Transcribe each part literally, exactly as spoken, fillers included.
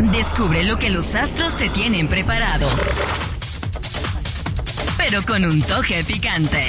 Descubre lo que los astros te tienen preparado, pero con un toque picante.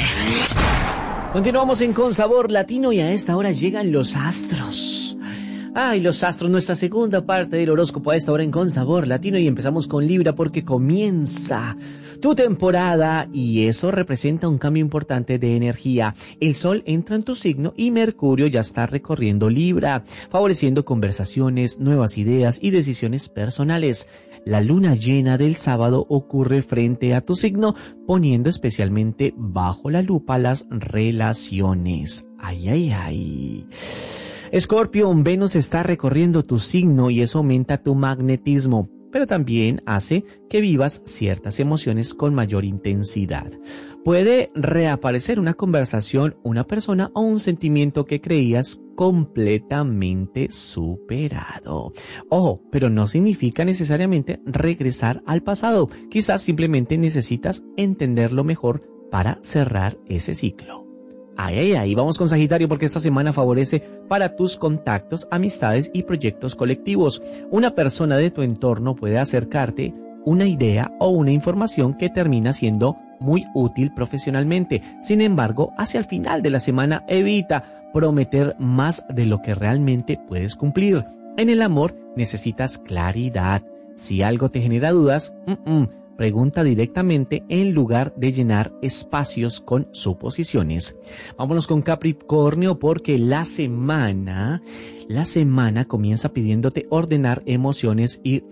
Continuamos en Con Sabor Latino y a esta hora llegan los astros. Ay, los astros, nuestra segunda parte del horóscopo a esta hora en Con Sabor Latino, y empezamos con Libra porque comienza tu temporada y eso representa un cambio importante de energía. El Sol entra en tu signo y Mercurio ya está recorriendo Libra, favoreciendo conversaciones, nuevas ideas y decisiones personales. La luna llena del sábado ocurre frente a tu signo, poniendo especialmente bajo la lupa las relaciones. Ay, ay, ay. Escorpio, Venus está recorriendo tu signo y eso aumenta tu magnetismo, pero también hace que vivas ciertas emociones con mayor intensidad. Puede reaparecer una conversación, una persona o un sentimiento que creías completamente superado. Ojo, pero no significa necesariamente regresar al pasado. Quizás simplemente necesitas entenderlo mejor para cerrar ese ciclo. Ay, ay, ay, vamos con Sagitario porque esta semana favorece para tus contactos, amistades y proyectos colectivos. Una persona de tu entorno puede acercarte una idea o una información que termina siendo muy útil profesionalmente. Sin embargo, hacia el final de la semana evita prometer más de lo que realmente puedes cumplir. En el amor necesitas claridad. Si algo te genera dudas, mm-mm, pregunta directamente en lugar de llenar espacios con suposiciones. Vámonos con Capricornio porque la semana, la semana comienza pidiéndote ordenar emociones y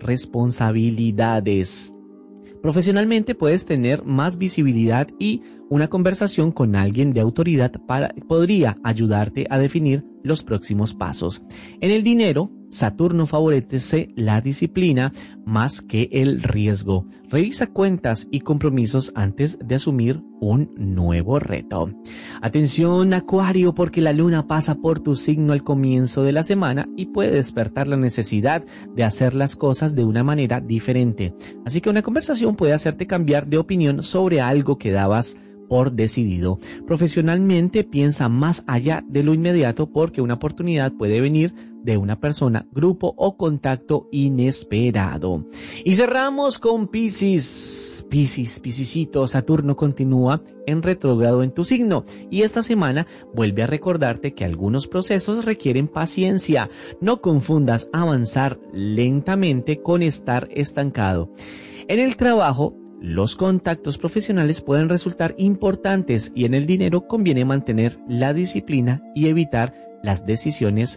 responsabilidades. Profesionalmente puedes tener más visibilidad y una conversación con alguien de autoridad para, podría ayudarte a definir los próximos pasos. En el dinero, Saturno favorece la disciplina más que el riesgo. Revisa cuentas y compromisos antes de asumir un nuevo reto. Atención, Acuario, porque la luna pasa por tu signo al comienzo de la semana y puede despertar la necesidad de hacer las cosas de una manera diferente. Así que una conversación puede hacerte cambiar de opinión sobre algo que dabas por decidido. Profesionalmente piensa más allá de lo inmediato porque una oportunidad puede venir de una persona, grupo o contacto inesperado. Y cerramos con Piscis. Piscis, Piscisito, Saturno continúa en retrógrado en tu signo y esta semana vuelve a recordarte que algunos procesos requieren paciencia. No confundas avanzar lentamente con estar estancado. En el trabajo, los contactos profesionales pueden resultar importantes y en el dinero conviene mantener la disciplina y evitar las decisiones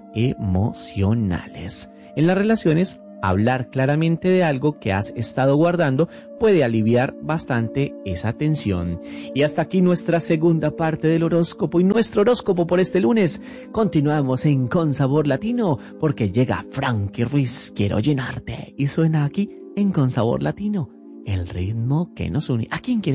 emocionales. En las relaciones, hablar claramente de algo que has estado guardando puede aliviar bastante esa tensión. Y hasta aquí nuestra segunda parte del horóscopo y nuestro horóscopo por este lunes. Continuamos en Con Sabor Latino porque llega Frankie Ruiz, quiero llenarte. Y suena aquí en Con Sabor Latino, el ritmo que nos une. ¿A quién quiere?